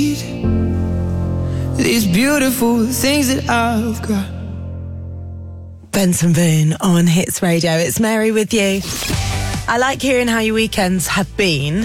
These beautiful things that I've got. Benson Boone on Hits Radio. It's Mary with you. I like hearing how your weekends have been.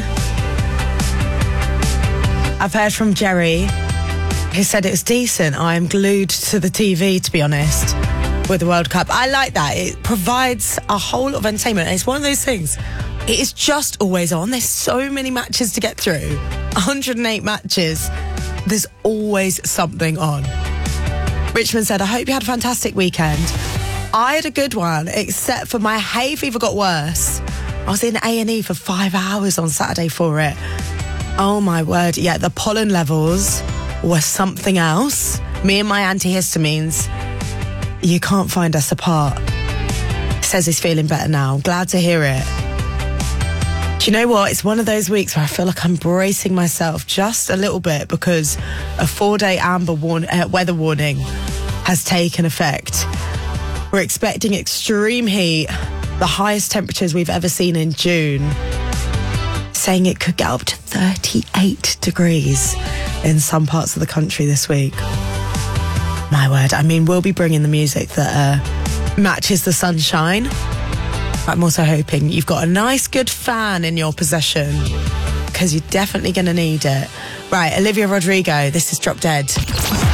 I've heard from Jerry, who said it was decent. I'm glued to the TV, to be honest, with the World Cup. I like that. It provides a whole lot of entertainment. It's one of those things. It is just always on. There's so many matches to get through. 108 matches. There's always something on. Richmond said, I hope you had a fantastic weekend. I had a good one, except for my hay fever got worse. I was in A&E for 5 hours on Saturday for it. Oh my word. Yeah, the pollen levels were something else. Me and my antihistamines, you can't find us apart. Says he's feeling better now. Glad to hear it. Do you know what? It's one of those weeks where I feel like I'm bracing myself just a little bit because a 4-day amber weather warning has taken effect. We're expecting extreme heat, the highest temperatures we've ever seen in June, saying it could get up to 38 degrees in some parts of the country this week. My word. I mean, we'll be bringing the music that matches the sunshine. I'm also hoping you've got a nice, good fan in your possession because you're definitely going to need it. Right, Olivia Rodrigo, this is Drop Dead.